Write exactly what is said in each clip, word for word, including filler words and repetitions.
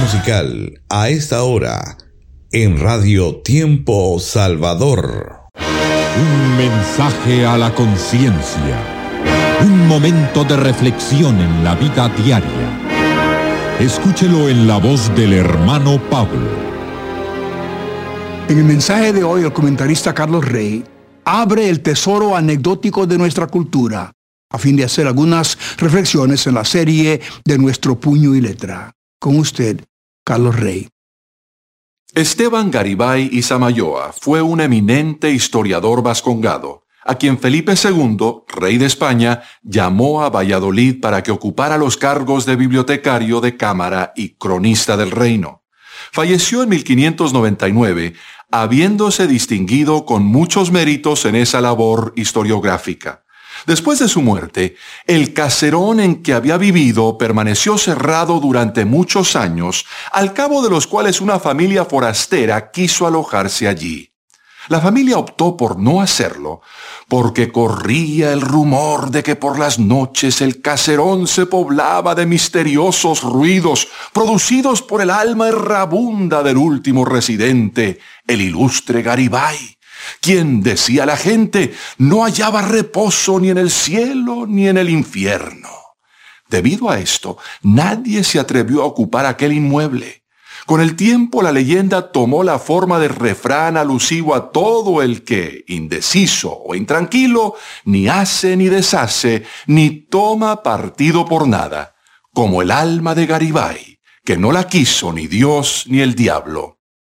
musical a esta hora en Radio Tiempo Salvador. Un mensaje a la conciencia. Un momento de reflexión en la vida diaria. Escúchelo en la voz del hermano Pablo. En el mensaje de hoy, el comentarista Carlos Rey abre el tesoro anecdótico de nuestra cultura a fin de hacer algunas reflexiones en la serie de Nuestro Puño y Letra. Con usted, Carlos Rey. Esteban Garibay y Samayoa fue un eminente historiador vascongado, a quien Felipe segundo, rey de España, llamó a Valladolid para que ocupara los cargos de bibliotecario de cámara y cronista del reino. Falleció en mil quinientos noventa y nueve, habiéndose distinguido con muchos méritos en esa labor historiográfica. Después de su muerte, el caserón en que había vivido permaneció cerrado durante muchos años, al cabo de los cuales una familia forastera quiso alojarse allí. La familia optó por no hacerlo, porque corría el rumor de que por las noches el caserón se poblaba de misteriosos ruidos producidos por el alma errabunda del último residente, el ilustre Garibay, quien, decía la gente, no hallaba reposo ni en el cielo ni en el infierno. Debido a esto, nadie se atrevió a ocupar aquel inmueble. Con el tiempo, la leyenda tomó la forma de refrán alusivo a todo el que, indeciso o intranquilo, ni hace ni deshace, ni toma partido por nada, como el alma de Garibay, que no la quiso ni Dios ni el diablo.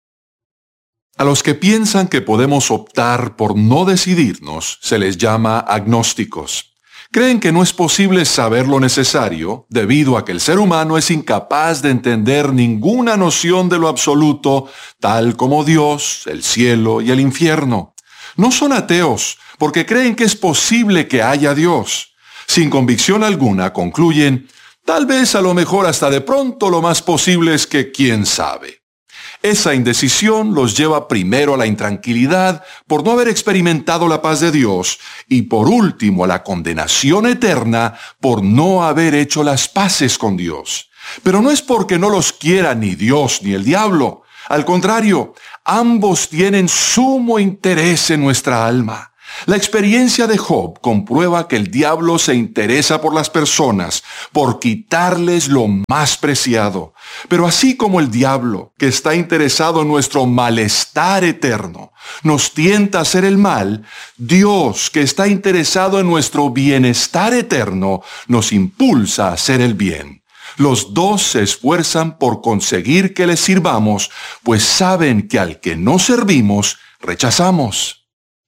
A los que piensan que podemos optar por no decidirnos, se les llama agnósticos. Creen que no es posible saber lo necesario, debido a que el ser humano es incapaz de entender ninguna noción de lo absoluto, tal como Dios, el cielo y el infierno. No son ateos, porque creen que es posible que haya Dios. Sin convicción alguna, concluyen, tal vez a lo mejor hasta de pronto lo más posible es que quién sabe. Esa indecisión los lleva primero a la intranquilidad por no haber experimentado la paz de Dios y por último a la condenación eterna por no haber hecho las paces con Dios. Pero no es porque no los quiera ni Dios ni el diablo. Al contrario, ambos tienen sumo interés en nuestra alma. La experiencia de Job comprueba que el diablo se interesa por las personas, por quitarles lo más preciado. Pero así como el diablo, que está interesado en nuestro malestar eterno, nos tienta a hacer el mal, Dios, que está interesado en nuestro bienestar eterno, nos impulsa a hacer el bien. Los dos se esfuerzan por conseguir que les sirvamos, pues saben que al que no servimos, rechazamos.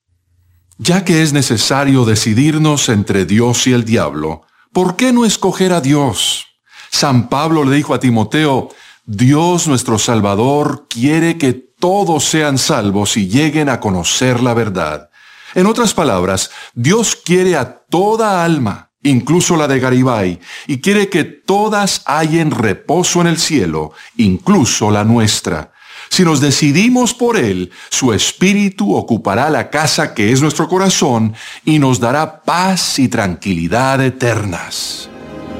Ya que es necesario decidirnos entre Dios y el diablo, ¿por qué no escoger a Dios? San Pablo le dijo a Timoteo, Dios nuestro Salvador quiere que todos sean salvos y lleguen a conocer la verdad. En otras palabras, Dios quiere a toda alma, incluso la de Garibay, y quiere que todas hallen reposo en el cielo, incluso la nuestra. Si nos decidimos por Él, su Espíritu ocupará la casa que es nuestro corazón y nos dará paz y tranquilidad eternas.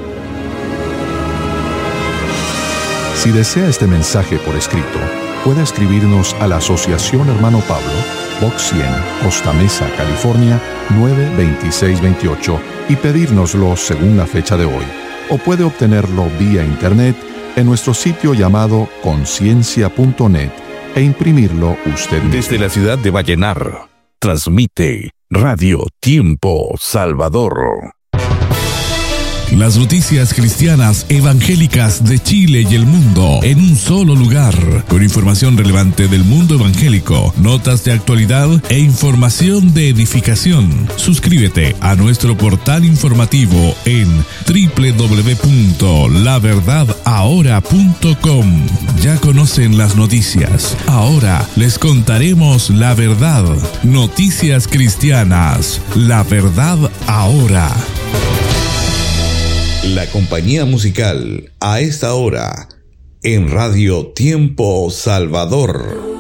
Si desea este mensaje por escrito, puede escribirnos a la Asociación Hermano Pablo, Box cien, Costa Mesa, California, nueve veintiséis veintiocho y pedírnoslo según la fecha de hoy. O puede obtenerlo vía internet en nuestro sitio llamado conciencia punto net e imprimirlo usted mismo. Desde la ciudad de Vallenar, transmite Radio Tiempo Salvador. Las noticias cristianas evangélicas de Chile y el mundo en un solo lugar, con información relevante del mundo evangélico, notas de actualidad e información de edificación. Suscríbete a nuestro portal informativo en doble u doble u doble u punto la verdad ahora punto com. Ya conocen las noticias. Ahora les contaremos la verdad. Noticias cristianas. La verdad ahora. La compañía musical a esta hora en Radio Tiempo Salvador.